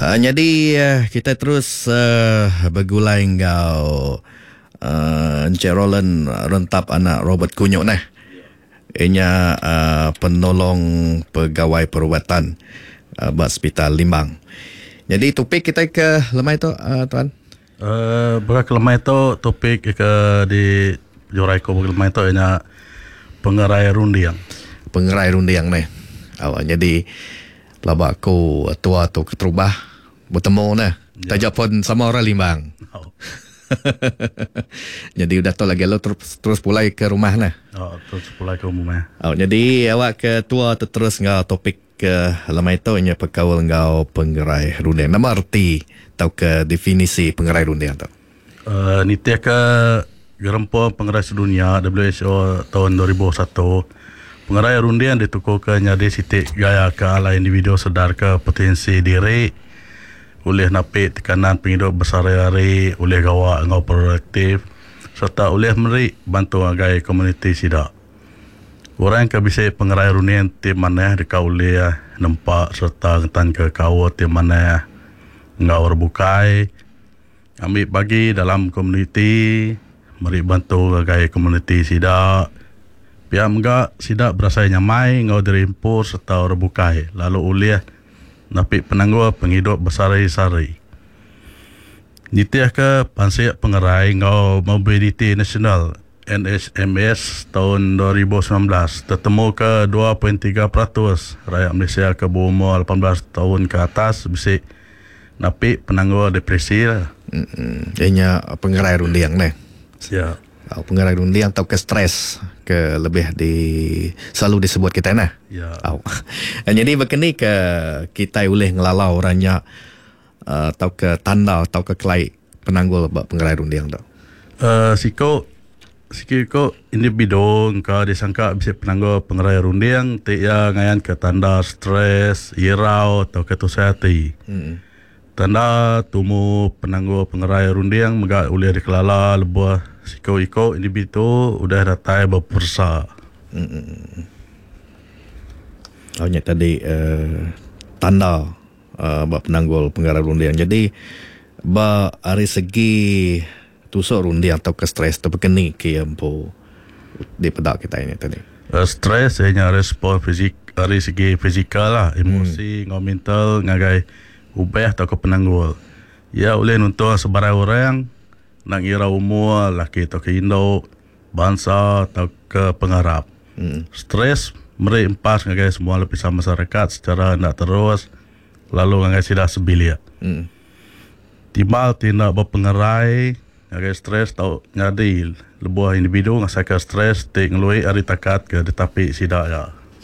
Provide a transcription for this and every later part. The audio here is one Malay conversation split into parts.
Jadi kita terus bergulai ngau Encik Roland rentap anak Robert Kunyuk nah. Ianya penolong pegawai perawatan Hospital Limbang. Jadi topik kita ke lemah itu tuan. Ke lemah itu topik ke di Jorai ko lemah itu ianya pengerai rundiang. Pengerai rundiang nih. Jadi laba aku tua tu keterubah bertemu nah. Tajak pun sama orang Limbang. Jadi udah tahu lagi lo terus pulai ke rumah nah. Terus pulai ke rumah. Jadi awak ketua terus ngau topik ke lama itu nya pekawal ngau pengerai rundiang. Nama arti atau ke definisi pengerai rundiang tu. Nitia ke Gerempo Pengerai Sedunia WHO tahun 2001. Pengerai rundiang ditukukan nyadi sitik gaya ke ala individu sedar ke potensi diri oleh napik tekanan penghidup bersehari-hari oleh gawak ngau produktif serta oleh meri bantu agai komuniti sidak. Orang ke bisa pengerai rundiang tim mana dekat oleh nampak serta ngetan ke kau tim mana ngau berbukai ambil bagi dalam komuniti meri bantu agai komuniti sidak. Pihak enggak sidak berasa nyamai ngau dirimpur serta berbukai lalu oleh napik penangguh penghidup bersehari-hari. Nitiah ke Pansiak Pengerai ngau Mobility Nasional NHMS tahun 2019 tertemu ke 2.3% rakyat Malaysia ke berumur 18 tahun ke atas bisa napik penangguh depresi lah. Ianya pengerai rundiang nih. Ya. Pengerai rundiang atau ke stres ke lebih selalu disebut kita nah. Ya. Jadi begini ke kita boleh ngelalau orangnya atau ke tanda atau ke kelai penanggul pengerai rundiang tu. Siko individu engkau disangka bisa penanggul pengerai rundiang tiada ngayan ke tanda stres, irau atau ketusah hati. Tanda tumu penanggul pengerai rundiang megak boleh dikelala lebuh siko individu udah datai berpersa. Awaknya tadi tanda penanggul pengerai rundiang. Jadi dari segi tusuk rundiang atau ke stres terpekeni ke yang di pedak kita ini tadi. Stres hanya respon fisik dari segi fizikal lah, emosi, ngau mental, ngagai ubah atau ke penanggul. Ya boleh nonton sebarang orang nak kira umur, laki atau ke Indo, bangsa atau ke pengharap. Stres meri empas ngagai semua lapisan masyarakat secara nak terus lalu ngagai sidah sebilia. Timbal tindak berpengerai ngagai stres tau nyadi lebuah individu ngasai ke stres tik ngelui hari takat ke tetapi sidak ya.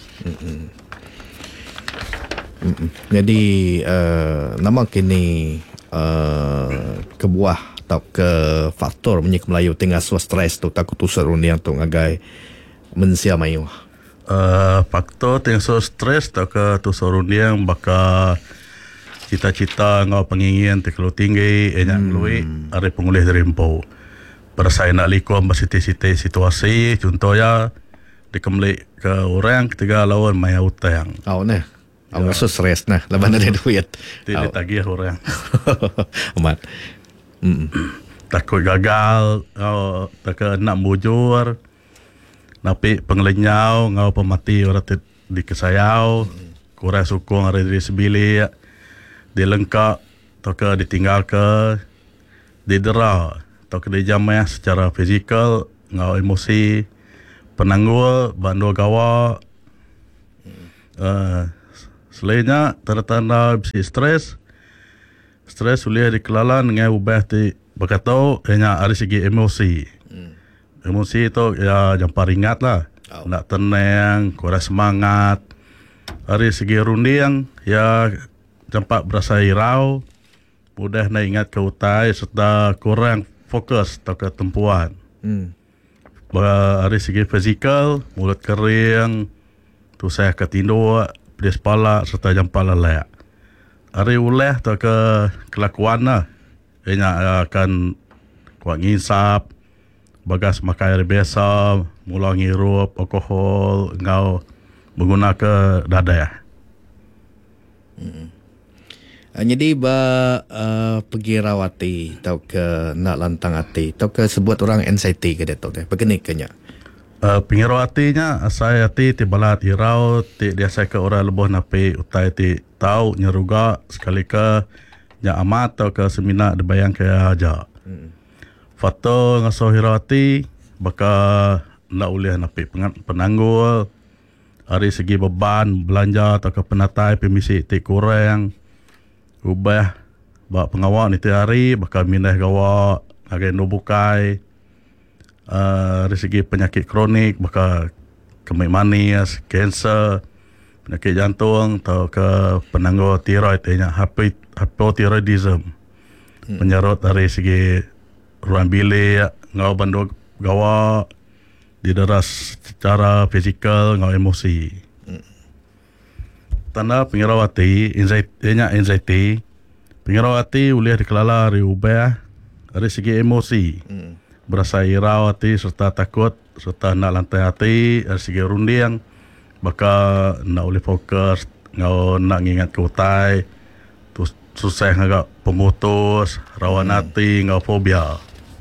Jadi nama kini kebuah atau ke faktor menyik Melayu tengah stres tu takut tusuk rundiang tu ngagai mensia mayu. Faktor tengah stres atau ke tusuk rundiang baka cita-cita ngau pengingin terlalu tinggi enyak ngelui hari pengulih derimpau. Perasaan nak likom bersiti-siti situasi contohnya dikembali ke orang ketiga lawan maya utang. Nah. Awak rasa stres nah, lepas ada duit. Tidak tagih orang. Amat. Takut gagal, takut nak bujur, napi pengelenyau, ngau pemati orang di kesayau, kurang sukung hari diri sebili, dilengkap, takut ditinggal ke, didera, takut dijamah secara fizikal, ngau emosi, penanggul, bandu gawa, selainnya tanda-tanda bisa stres boleh dikelalan dengan ubah di berkata hanya dari segi emosi. Emosi itu ya jampa ringat lah. Nak tenang, kurang semangat. Dari segi rundiang ya jampa berasa irau, mudah nak ingat ke utai serta kurang fokus atau ketempuan. Dari segi fizikal, mulut kering, tusah ketindu, pedis kepala serta jampa lelak. Hari uleh atau ke kelakuan lah. Ia akan kuat ngisap, bagas makan air biasa, mula ngirup, alkohol, ngau menggunakan dadah. Jadi pergi rawati atau ke nak lantang hati atau ke sebut orang anxiety ke dia tu begini kenya. Pengirau hatinya saya hati ti balat irau ti dia saya ke orang lebih napi utai ti tahu nyeruga sekali ke nya amat atau ke seminar dibayang ke aja. Fato ngaso hirau hati baka nak ulih napi penanggul hari segi beban belanja atau ke penatai pemisi ti kurang ubah bak pengawal ni hari bakal minah gawa agen bukai dari segi penyakit kronik bakal kemih manis, kanser, penyakit jantung atau ke penangguh tiroid nya hypothyroidism. Menyerut dari segi ruang bilik ngau bandu gawa dideras secara fizikal ngau emosi. Tanda pengirawati anxiety pengirawati boleh dikelala dari ubah dari segi emosi berasa irau hati serta takut serta nak lantai hati dari segi rundiang bakal nak boleh fokus ngau nak ngingat ke utai tu susah ngagak pemutus rawan hati ngau fobia.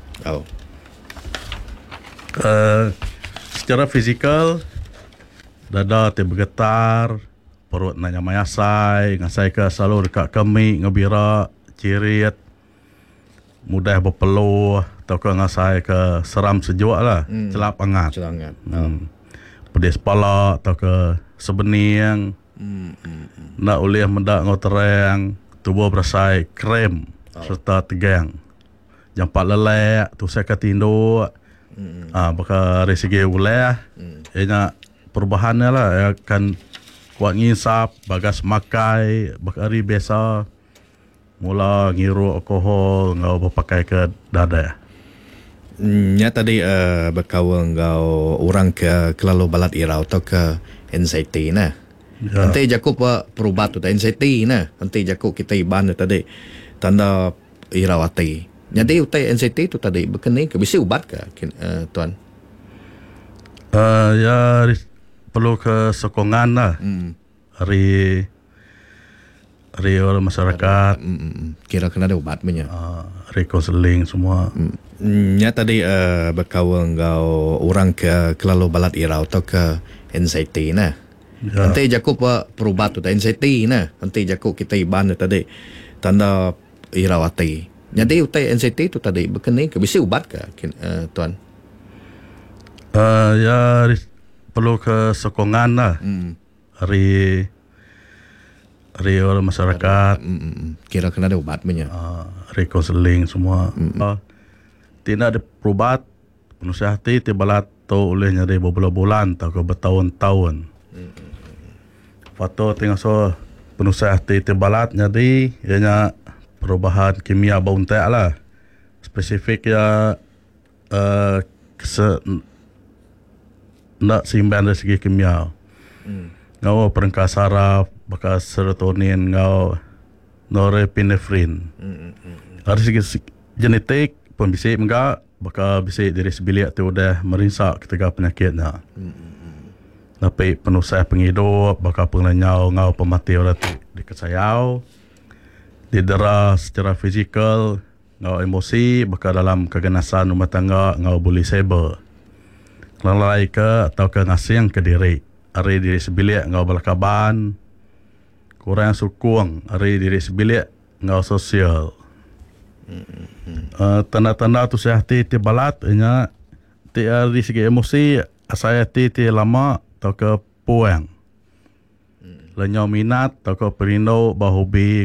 Secara fizikal dada ti bergetar, perut nak nyamayasai, ngasai ke selalu dekat kemik, ngebira, cirit, mudah berpeluh, atau ke ngasai ke seram sejuk lah, celap hangat. Pedis kepala atau ke sebening, nak ulih mendak ngau terang, tubuh berasai krem serta tegang. Jampak lelek, tu saya ketindu, bakal dari segi ulih, ianya perubahannya lah, akan kuat ngisap, bagas makai, bakari biasa, mula ngiru alkohol, ngau berpakai ke dada. Nya tadi berkawan ngau orang ke kelalu balat irau atau ke anxiety nah. Ya. Nanti jakup perubat tu anxiety nah. Nanti jakup kita iban tadi tanda irau hati. Jadi utai anxiety tu tadi berkeni ke bisa ubat ke tuan? Ya perlu ke sokongan lah. Hari orang masyarakat. Kira kena ada ubat punya. Hari konseling semua. Nya tadi berkawan ngau orang ke kelalu balat irau atau ke anxiety nah. Ya. Nanti jakup perubat tu anxiety nah. Nanti jakup kita iban tadi tanda irau hati. Jadi utai anxiety tu tadi berkeni ke bisa ubat ke tuan? Ya perlu ke sokongan lah. Hari orang masyarakat. Kira kena ada ubat punya. Hari konseling semua. Tidak ada perubat manusia hati tibalat tu oleh nyari berbulan-bulan atau ke bertahun-tahun. Fato tengok so penusia hati tibalat nyari ianya perubahan kimia bauntek lah. Spesifik ya nak seimbang dari segi kimia. Ngau perangkat saraf, bakal serotonin, ngau norepinephrine. Dari segi genetik pun bisa enggak, bakal bisa diri sebilik tu udah merinsak ketika penyakitnya. Tapi penusah penghidup, bakal pengenyau, ngau pemati orang tu dikesayau, didera secara fizikal, ngau emosi, bakal dalam keganasan rumah tangga, ngau boleh saber. Lalai ke atau ke ngasing ke diri. Hari diri sebilik ngau balakaban, kurang sukung. Hari diri sebilik ngau sosial. Tanda-tanda tu saya hati balat inya dari segi emosi saya hati lama atau ke puang. Lenyau minat atau ke perindu bahobi